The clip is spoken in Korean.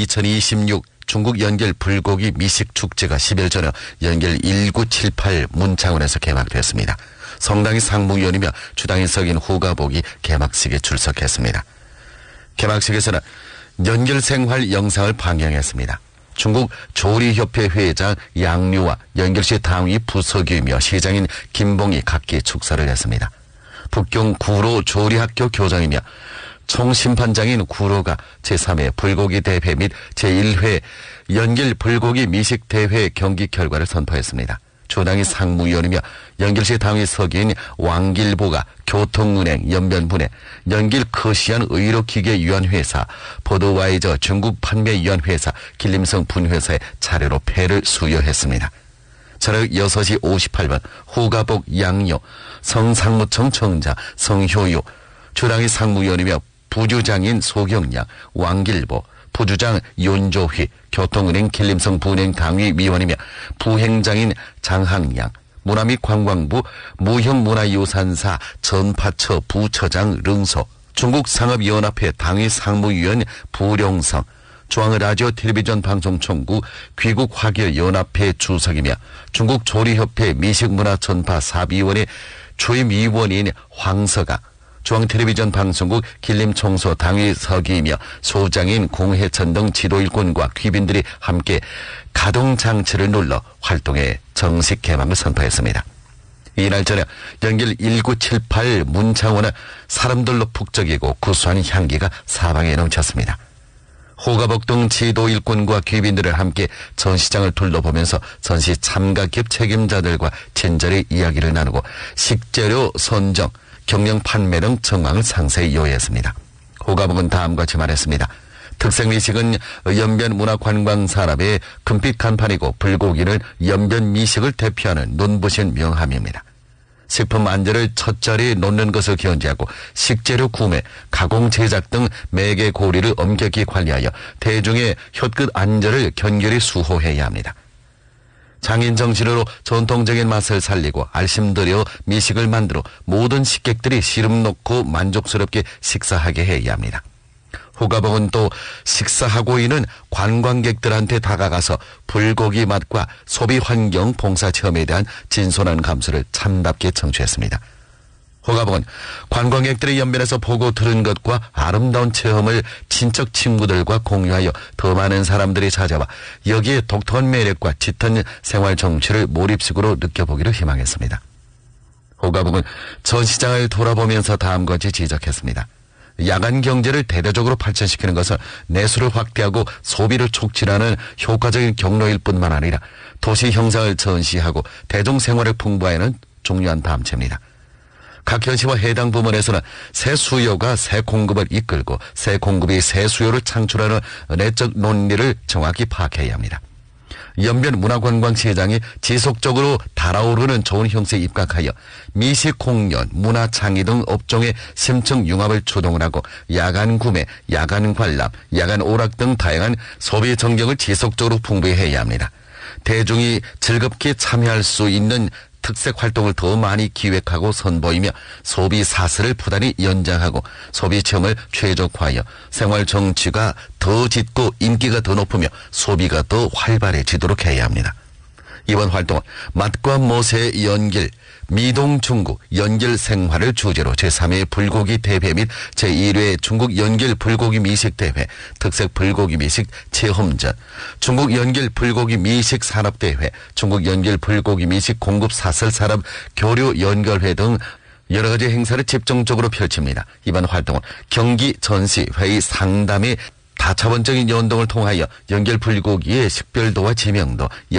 2026 중국 연결 불고기 미식 축제가 10일 저녁 연결 1978 문창원에서 개막됐습니다. 성당의 상무위원이며 주당인 석인 후가복이 개막식에 출석했습니다. 개막식에서는 연결생활 영상을 방영했습니다. 중국 조리협회 회장 양류와 연결시 당위 부서기이며 시장인 김봉이 각기 축사를 했습니다. 북경 구로 조리학교 교장이며 총심판장인 구로가 제3회 불고기 대회 및 제1회 연길 불고기 미식 대회 경기 결과를 선포했습니다. 조당이 상무위원이며 연길시 당위 서기인 왕길보가 교통은행 연변분해 연길 커시안 의료기계위원회사 보드와이저 중국 판매위원회사 길림성 분회사의 차례로 패를 수여했습니다. 저녁 6시 58분 후가복 양요 성상무청 청자 성효요 주당이 상무위원이며 부주장인 소경양, 왕길보, 부주장 윤조휘, 교통은행 길림성 분행 당위위원이며 부행장인 장항양, 문화 및 관광부 무형문화유산사 전파처 부처장 릉소, 중국상업연합회 당위 상무위원 부룡성, 중앙라디오 텔레비전 방송총국 귀국화교연합회 주석이며 중국조리협회 미식문화전파 사비원의 주임위원인 황서가, 중앙텔레비전 방송국 길림청소 당위 서기이며 소장인 공해천 등 지도일꾼과 귀빈들이 함께 가동장치를 눌러 활동의 정식 개막을 선포했습니다. 이날 저녁 연길 1978 문창원은 사람들로 북적이고 구수한 향기가 사방에 넘쳤습니다. 호가복 등 지도일꾼과 귀빈들을 함께 전시장을 둘러보면서 전시 참가기업 책임자들과 친절히 이야기를 나누고 식재료 선정, 경영 판매 등 정황을 상세히 요약했습니다. 호가복은 다음과 같이 말했습니다. 특색미식은 연변문화관광산업의 금빛 간판이고 불고기는 연변미식을 대표하는 눈부신 명함입니다. 식품 안전을 첫자리에 놓는 것을 견지하고 식재료 구매, 가공 제작 등 매개 고리를 엄격히 관리하여 대중의 혓끝 안전을 견결히 수호해야 합니다. 장인 정신으로 전통적인 맛을 살리고 알심들여 미식을 만들어 모든 식객들이 시름 놓고 만족스럽게 식사하게 해야 합니다. 호가복은 또 식사하고 있는 관광객들한테 다가가서 불고기 맛과 소비 환경 봉사 체험에 대한 진솔한 감수를 참답게 청취했습니다. 호가복은 관광객들의 연변에서 보고 들은 것과 아름다운 체험을 친척 친구들과 공유하여 더 많은 사람들이 찾아와 여기에 독특한 매력과 짙은 생활 정취를 몰입식으로 느껴보기를 희망했습니다. 호가복은 전시장을 돌아보면서 다음과 같이 지적했습니다. 야간 경제를 대대적으로 발전시키는 것은 내수를 확대하고 소비를 촉진하는 효과적인 경로일 뿐만 아니라 도시 형상을 전시하고 대중생활을 풍부화하는 중요한 담체입니다. 각 현시와 해당 부문에서는 새 수요가 새 공급을 이끌고 새 공급이 새 수요를 창출하는 내적 논리를 정확히 파악해야 합니다. 연변 문화관광시장이 지속적으로 달아오르는 좋은 형세에 입각하여 미식 공연, 문화창의 등 업종의 심층 융합을 추동을 하고 야간 구매, 야간 관람, 야간 오락 등 다양한 소비 전경을 지속적으로 풍부해야 합니다. 대중이 즐겁게 참여할 수 있는 특색 활동을 더 많이 기획하고 선보이며 소비 사슬을 부단히 연장하고 소비 체험을 최적화하여 생활 정치가 더 짙고 인기가 더 높으며 소비가 더 활발해지도록 해야 합니다. 이번 활동은 맛과 멋의 연길, 미동 중국 연길 생활을 주제로 제3회 불고기 대회 및 제1회 중국 연길 불고기 미식 대회, 특색 불고기 미식 체험전, 중국 연길 불고기 미식 산업대회, 중국 연길 불고기 미식 공급 사슬 산업 교류 연결회 등 여러 가지 행사를 집중적으로 펼칩니다. 이번 활동은 경기, 전시, 회의, 상담의 다차원적인 연동을 통하여 연결 불고기의 식별도와 지명도,